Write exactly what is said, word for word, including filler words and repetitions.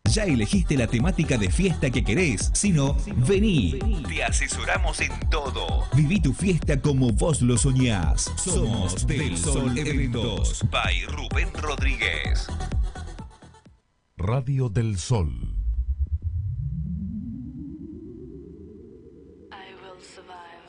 ¿Ya elegiste la temática de fiesta que querés? Si no, vení. Te asesoramos en todo. Viví tu fiesta como vos lo soñás. Somos Del Sol Eventos. By Rubén Rodríguez. Radio del Sol. I will survive.